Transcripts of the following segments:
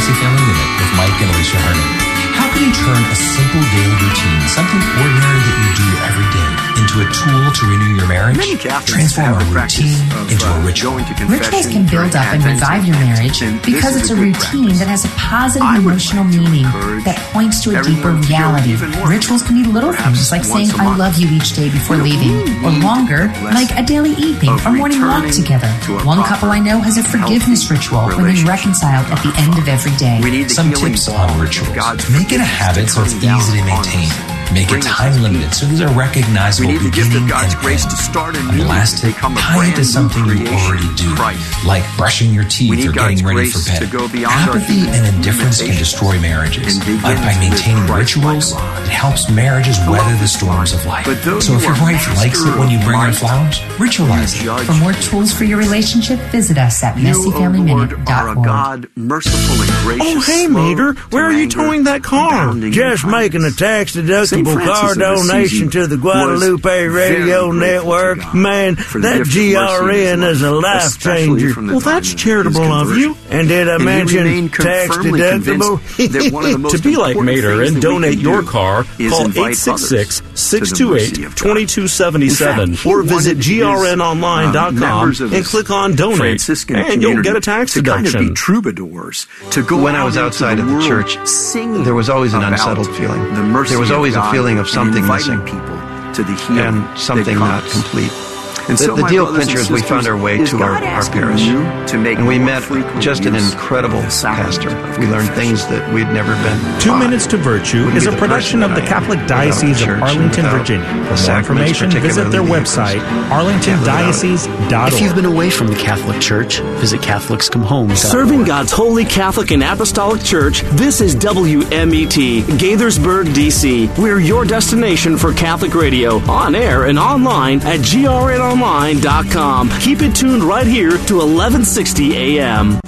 Messy Family Minute with Mike and Alicia Hernon. How can you turn a simple daily routine, something ordinary that you do every day, into a tool to renew your marriage? Transform a routine into a ritual. Rituals can build up and revive your marriage because it's a routine that has a positive emotional meaning that points to a deeper reality. Rituals can be little things like saying I love you each day before leaving, or longer, like a daily evening or morning walk together. One couple I know has a forgiveness ritual when they reconcile at the end of every day. Some tips on rituals. Make it a habit so it's easy to maintain. Make it time limited so these are recognizable beginning and end. And the last tip, tie it to something you already do, like brushing your teeth or getting ready for bed. Apathy and indifference can destroy marriages, but by maintaining rituals, it helps marriages weather the storms of life. So if your wife likes it when you bring her flowers, ritualize it. For more tools for your relationship, visit us at messyfamilyminute.org. Oh, hey, Mater, where are you towing that car? Just making a tax-deductible car donation to the Guadalupe Radio Network. Man, that GRN is a life changer. Well, that's charitable of you. And did I mention tax-deductible? To be like Mater and donate your car, call 866-628-2277 or visit grnonline.com and click on Donate, and you'll get a tax deduction. When I was outside of the church, there was always an unsettled feeling. There was always a feeling of something missing and something not complete. The deal clincher is we found our way to our parish, and we met just an incredible pastor. We learned things that we'd never been taught. 2 Minutes to Virtue is a production of the Catholic Diocese of Arlington, Virginia. For more information, visit their website, arlingtondiocese.org. If you've been away from the Catholic Church, visit CatholicsComeHome.org. Serving God's Holy Catholic and Apostolic Church, this is WMET, Gaithersburg, D.C. We're your destination for Catholic radio, on air and online at grnonline.com. Keep it tuned right here to 1160 AM.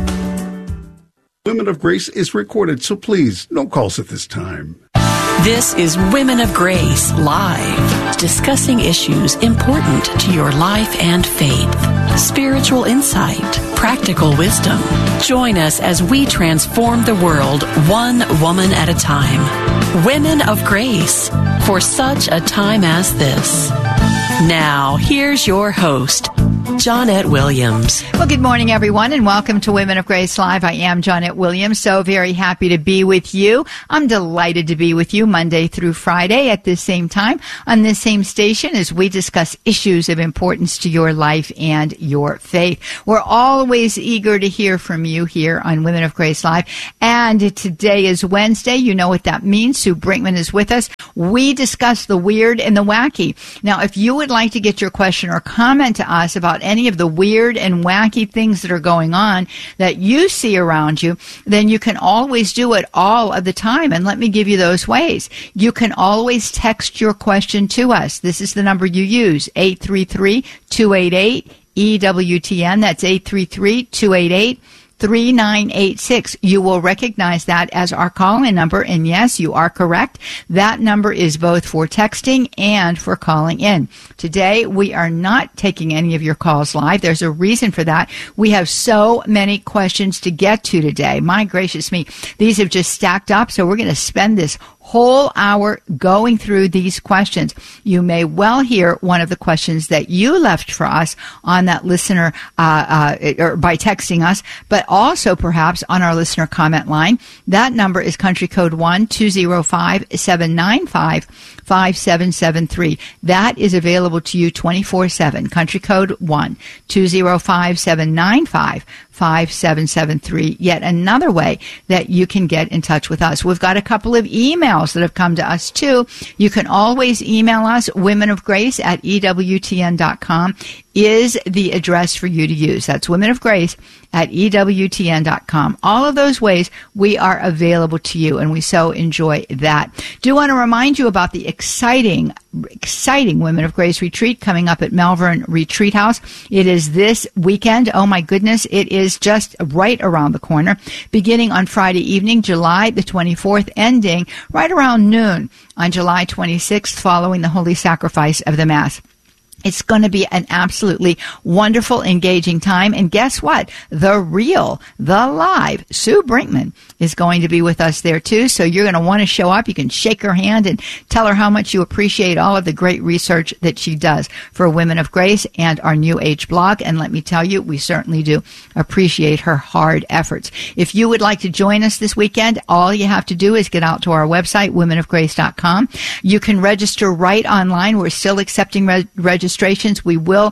Women of Grace is recorded, so please, no calls at this time. This is Women of Grace Live, discussing issues important to your life and faith. Spiritual insight, practical wisdom. Join us as we transform the world one woman at a time. Women of Grace, for such a time as this. Now, here's your host, Johnette Williams. Well, good morning, everyone, and welcome to Women of Grace Live. I am Johnette Williams, so very happy to be with you. I'm delighted to be with you Monday through Friday at this same time on this same station as we discuss issues of importance to your life and your faith. We're always eager to hear from you here on Women of Grace Live, and today is Wednesday. You know what that means. Sue Brinkman is with us. We discuss the weird and the wacky. Now, if you would like to get your question or comment to us about any of the weird and wacky things that are going on that you see around you, then you can always do it all of the time. And let me give you those ways. You can always text your question to us. This is the number you use, 833-288-EWTN. That's 833-288-3986. You will recognize that as our call-in number, and yes, you are correct. That number is both for texting and for calling in. Today, we are not taking any of your calls live. There's a reason for that. We have so many questions to get to today. My gracious me, these have just stacked up, so we're going to spend this whole hour going through these questions. You may well hear one of the questions that you left for us on that listener, or by texting us, but also perhaps on our listener comment line. That number is country code 1-205-795-5773. That is available to you 24/7. Country code 1-205-795-5773. Yet another way that you can get in touch with us. We've got a couple of emails that have come to us too. You can always email us. womenofgrace@EWTN.com is the address for you to use. That's womenofgrace@EWTN.com. All of those ways we are available to you, and we so enjoy that. Do want to remind you about the exciting Women of Grace retreat coming up at Malvern Retreat House. It is this weekend. Oh my goodness, it is just right around the corner, beginning on Friday evening, July the 24th, ending right around noon on July 26th, following the Holy Sacrifice of the Mass. It's going to be an absolutely wonderful, engaging time. And guess what? The live Sue Brinkman is going to be with us there too. So you're going to want to show up. You can shake her hand and tell her how much you appreciate all of the great research that she does for Women of Grace and our New Age blog. And let me tell you, we certainly do appreciate her hard efforts. If you would like to join us this weekend, all you have to do is get out to our website, womenofgrace.com. You can register right online. We're still accepting registrations. We will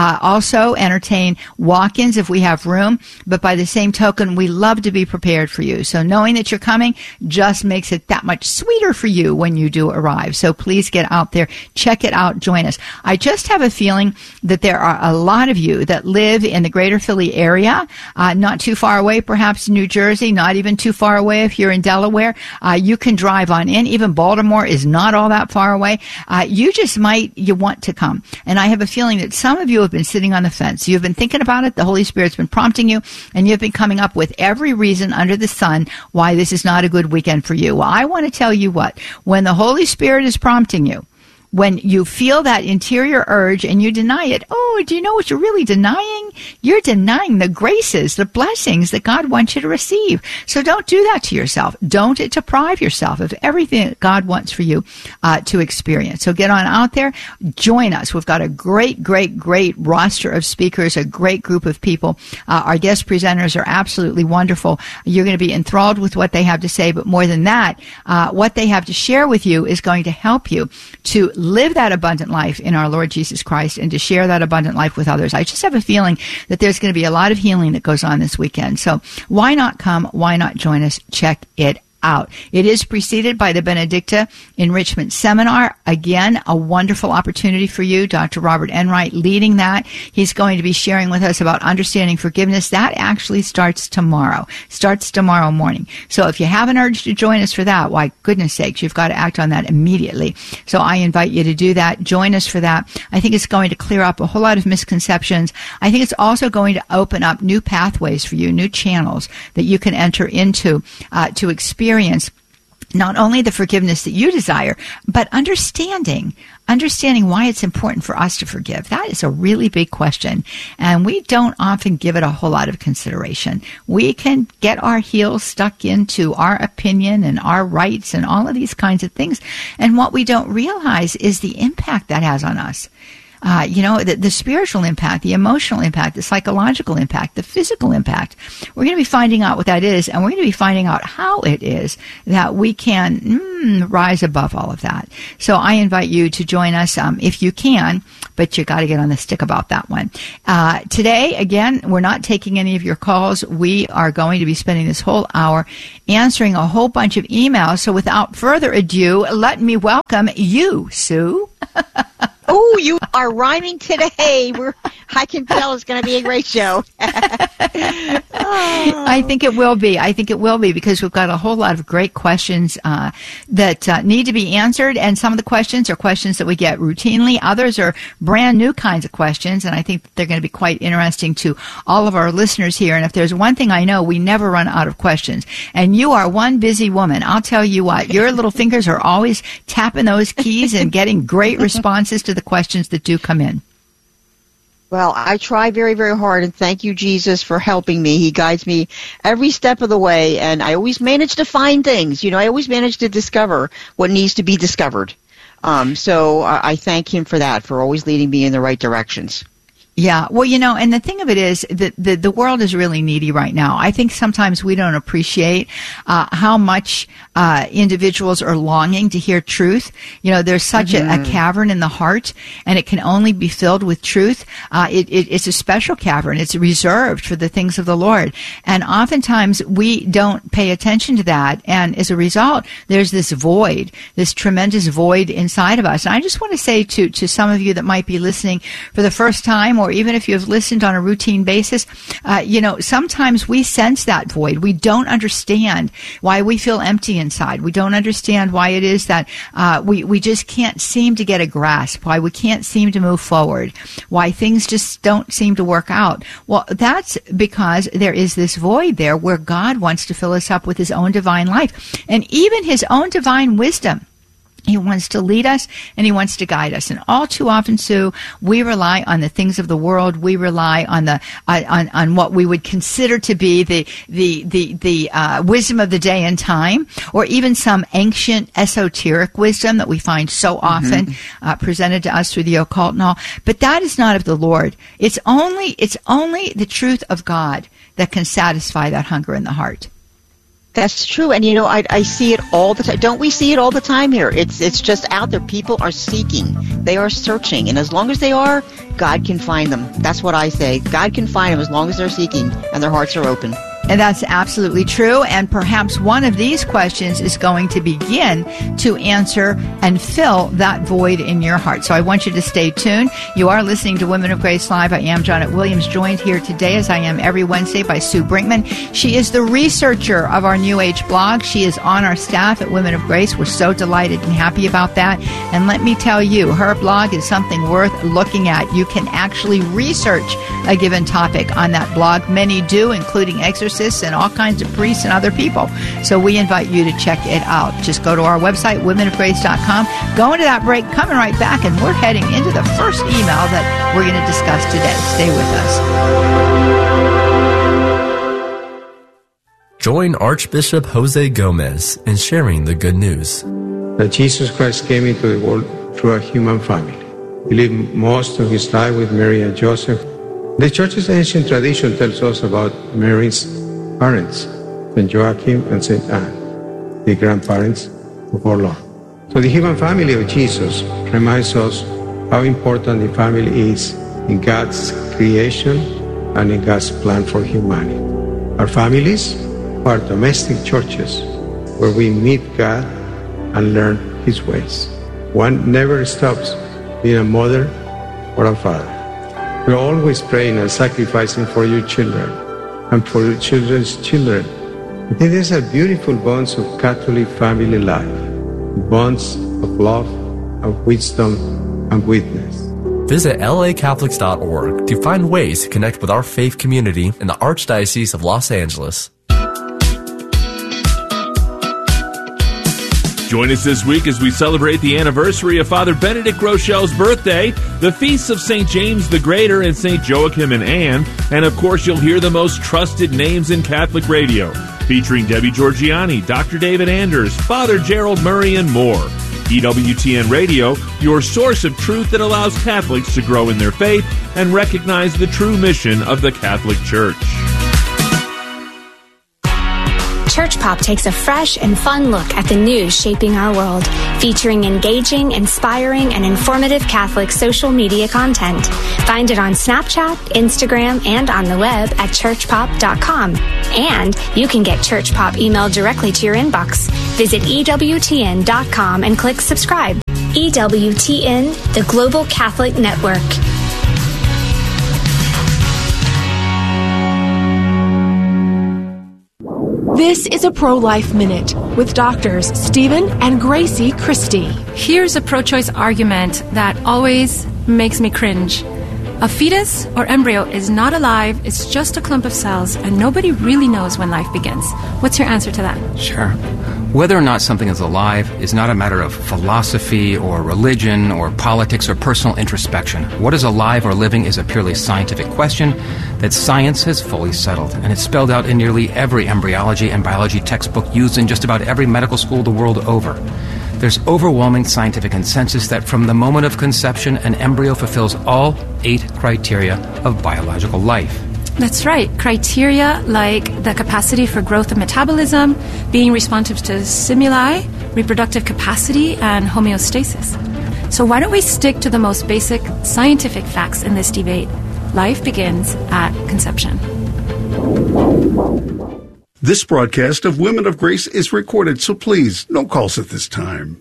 also entertain walk-ins if we have room, but by the same token, we love to be prepared for you. So knowing that you're coming just makes it that much sweeter for you when you do arrive. So please get out there, check it out, join us. I just have a feeling that there are a lot of you that live in the greater Philly area, not too far away, perhaps New Jersey, not even too far away if you're in Delaware. You can drive on in. Even Baltimore is not all that far away. You want to come. And I have a feeling that some of you have been sitting on the fence. You've been thinking about it. The Holy Spirit's been prompting you, and you've been coming up with every reason under the sun why this is not a good weekend for you. Well, I want to tell you what. When the Holy Spirit is prompting you, when you feel that interior urge and you deny it, do you know what you're really denying? You're denying the graces, the blessings that God wants you to receive. So don't do that to yourself. Don't deprive yourself of everything that God wants for you to experience. So get on out there. Join us. We've got a great roster of speakers, a great group of people. Our guest presenters are absolutely wonderful. You're going to be enthralled with what they have to say, but more than that, what they have to share with you is going to help you to live that abundant life in our Lord Jesus Christ and to share that abundant life with others. I just have a feeling that there's going to be a lot of healing that goes on this weekend. So why not come? Why not join us? Check it out. It is preceded by the Benedicta Enrichment Seminar. Again, a wonderful opportunity for you. Dr. Robert Enright leading that. He's going to be sharing with us about understanding forgiveness. That actually starts tomorrow morning. So if you have an urge to join us for that, why, goodness sakes, you've got to act on that immediately. So I invite you to do that. Join us for that. I think it's going to clear up a whole lot of misconceptions. I think it's also going to open up new pathways for you, new channels that you can enter into to experience not only the forgiveness that you desire, but understanding why it's important for us to forgive. That is a really big question, and we don't often give it a whole lot of consideration. We can get our heels stuck into our opinion and our rights and all of these kinds of things, and what we don't realize is the impact that has on us. The spiritual impact, the emotional impact, the psychological impact, the physical impact. We're going to be finding out what that is, and we're going to be finding out how it is that we can rise above all of that. So I invite you to join us if you can, but you got to get on the stick about that one. Today, again, we're not taking any of your calls. We are going to be spending this whole hour answering a whole bunch of emails. So without further ado, let me welcome you, Sue. Oh, you are rhyming today. I can tell it's going to be a great show. I think it will be. Because we've got a whole lot of great questions that need to be answered. And some of the questions are questions that we get routinely. Others are brand new kinds of questions. And I think they're going to be quite interesting to all of our listeners here. And if there's one thing I know, we never run out of questions. And you are one busy woman. I'll tell you what, your little fingers are always tapping those keys and getting great responses to the questions that do come in. Well, I try very, very hard, and thank you, Jesus, for helping me. He guides me every step of the way, and I always manage to find things. I always manage to discover what needs to be discovered. So I thank him for that, for always leading me in the right directions. Yeah, well, and the thing of it is that the world is really needy right now. I think sometimes we don't appreciate how much individuals are longing to hear truth. There's such a cavern in the heart, and it can only be filled with truth. It's a special cavern. It's reserved for the things of the Lord. And oftentimes we don't pay attention to that. And as a result, there's this void, this tremendous void inside of us. And I just want to say to some of you that might be listening for the first time, or even if you've listened on a routine basis, sometimes we sense that void. We don't understand why we feel empty inside. We don't understand why it is that we just can't seem to get a grasp, why we can't seem to move forward, why things just don't seem to work out. Well, that's because there is this void there where God wants to fill us up with his own divine life and even his own divine wisdom. He wants to lead us and he wants to guide us. And all too often, Sue, we rely on the things of the world. We rely on the, on what we would consider to be the wisdom of the day and time, or even some ancient esoteric wisdom that we find so often presented to us through the occult and all. But that is not of the Lord. It's only the truth of God that can satisfy that hunger in the heart. That's true, and I see it all the time. Don't we see it all the time here? It's just out there. People are seeking. They are searching, and as long as they are, God can find them. That's what I say. God can find them as long as they're seeking and their hearts are open. And that's absolutely true. And perhaps one of these questions is going to begin to answer and fill that void in your heart. So I want you to stay tuned. You are listening to Women of Grace Live. I am Janet Williams, joined here today, as I am every Wednesday, by Sue Brinkman. She is the researcher of our New Age blog. She is on our staff at Women of Grace. We're so delighted and happy about that. And let me tell you, her blog is something worth looking at. You can actually research a given topic on that blog. Many do, including exercises and all kinds of priests and other people. So we invite you to check it out. Just go to our website, womenofgrace.com. Go into that break, coming right back, and we're heading into the first email that we're going to discuss today. Stay with us. Join Archbishop Jose Gomez in sharing the good news. That Jesus Christ came into the world through a human family. He lived most of his life with Mary and Joseph. The Church's ancient tradition tells us about Mary's parents, St. Joachim and St. Anne, the grandparents of our Lord. So the human family of Jesus reminds us how important the family is in God's creation and in God's plan for humanity. Our families are domestic churches where we meet God and learn His ways. One never stops being a mother or a father. We're always praying and sacrificing for your children and for your children's children. I think these are beautiful bonds of Catholic family life, bonds of love, of wisdom, and witness. Visit lacatholics.org to find ways to connect with our faith community in the Archdiocese of Los Angeles. Join us this week as we celebrate the anniversary of Father Benedict Rochelle's birthday, the feasts of St. James the Greater and St. Joachim and Anne, and of course you'll hear the most trusted names in Catholic radio, featuring Debbie Georgiani, Dr. David Anders, Father Gerald Murray, and more. EWTN Radio, your source of truth that allows Catholics to grow in their faith and recognize the true mission of the Catholic Church. Church Pop takes a fresh and fun look at the news shaping our world, featuring engaging, inspiring, and informative Catholic social media content. Find it on Snapchat, Instagram, and on the web at churchpop.com. And you can get Church Pop emailed directly to your inbox. Visit EWTN.com and click subscribe. EWTN, the Global Catholic Network. This is a Pro-Life Minute with doctors Stephen and Gracie Christie. Here's a pro-choice argument that always makes me cringe. A fetus or embryo is not alive, it's just a clump of cells, and nobody really knows when life begins. What's your answer to that? Sure. Whether or not something is alive is not a matter of philosophy or religion or politics or personal introspection. What is alive or living is a purely scientific question that science has fully settled, and it's spelled out in nearly every embryology and biology textbook used in just about every medical school the world over. There's overwhelming scientific consensus that from the moment of conception, an embryo fulfills all 8 criteria of biological life. That's right. Criteria like the capacity for growth and metabolism, being responsive to stimuli, reproductive capacity, and homeostasis. So why don't we stick to the most basic scientific facts in this debate? Life begins at conception. This broadcast of Women of Grace is recorded, so please don't call us at this time.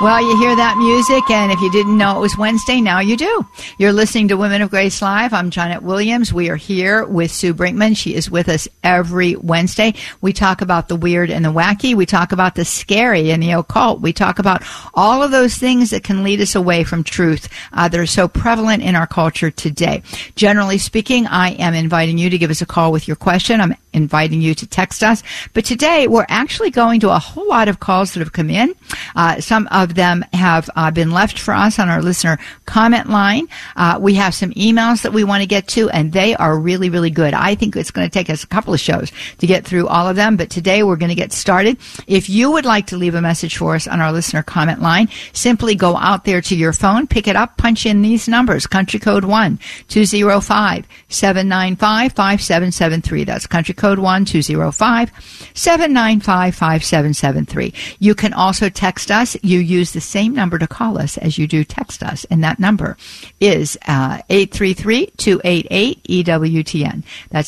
Well, you hear that music, and if you didn't know it was Wednesday, now you do. You're listening to Women of Grace Live. I'm Janet Williams. We are here with Sue Brinkman. She is with us every Wednesday. We talk about the weird and the wacky. We talk about the scary and the occult. We talk about all of those things that can lead us away from truth that are so prevalent in our culture today. Generally speaking, I am inviting you to give us a call with your question. I'm inviting you to text us. But today, we're actually going to a whole lot of calls that have come in. Some of them have been left for us on our listener comment line. We have some emails that we want to get to, and they are really, really good. I think it's going to take us a couple of shows to get through all of them, but today we're going to get started. If you would like to leave a message for us on our listener comment line, simply go out there to your phone, pick it up, punch in these numbers, country code 1-205-795-5773. That's country code 1-205-795-5773. You can also text us. You use the same number to call us as you do text us, and that number is 833-288-EWTN. That's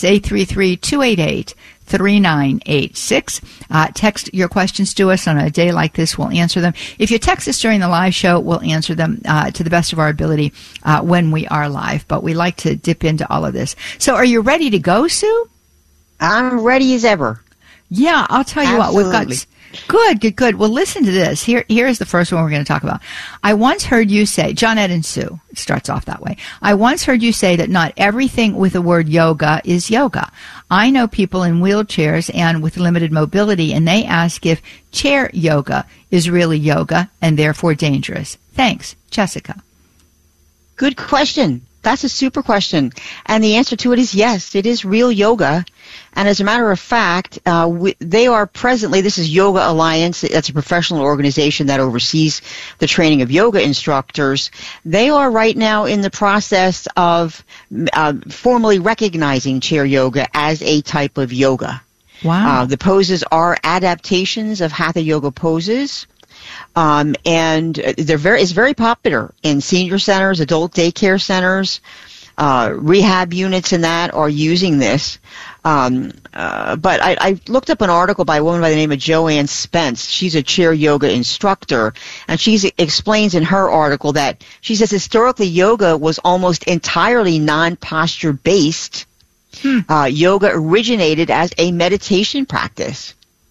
833-288-3986. Text your questions to us on a day like this. We'll answer them. If you text us during the live show, we'll answer them to the best of our ability when we are live, but we like to dip into all of this. So are you ready to go, Sue? I'm ready as ever. Yeah, I'll tell you Absolutely. what, we've got... Good. Well, listen to this. Here is the first one we're going to talk about. I once heard you say, Johnette and Sue, it starts off that way. I once heard you say that not everything with the word yoga is yoga. I know people in wheelchairs and with limited mobility, and they ask if chair yoga is really yoga and therefore dangerous. Thanks, Jessica. Good question. That's a super question. And the answer to it is yes, it is real yoga. And as a matter of fact, they are presently, this is Yoga Alliance, that's a professional organization that oversees the training of yoga instructors. They are right now in the process of formally recognizing chair yoga as a type of yoga. Wow. The poses are adaptations of Hatha yoga poses. And it's very popular in senior centers, adult daycare centers, rehab units and that are using this. But I looked up an article by a woman by the name of Joanne Spence. She's a chair yoga instructor, and she explains in her article that she says historically yoga was almost entirely non-posture based. Yoga originated as a meditation practice.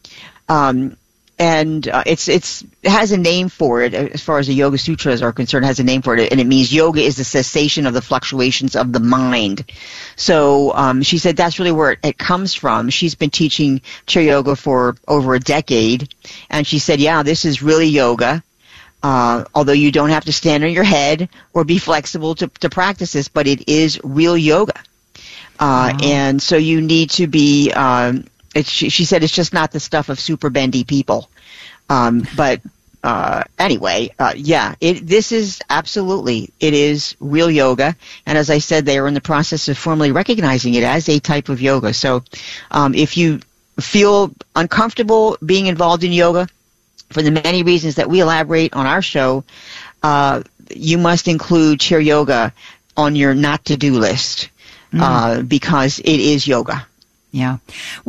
And it has a name for it, as far as the Yoga Sutras are concerned, it has a name for it, and it means yoga is the cessation of the fluctuations of the mind. So she said that's really where it comes from. She's been teaching chair yoga for over a decade, and she said, yeah, this is really yoga, although you don't have to stand on your head or be flexible to practice this, but it is real yoga. And so you need to be... she said it's just not the stuff of super bendy people. Anyway, this is absolutely, it is real yoga. And as I said, they are in the process of formally recognizing it as a type of yoga. So if you feel uncomfortable being involved in yoga, for the many reasons that we elaborate on our show, you must include chair yoga on your not-to-do list because it is yoga. Yeah.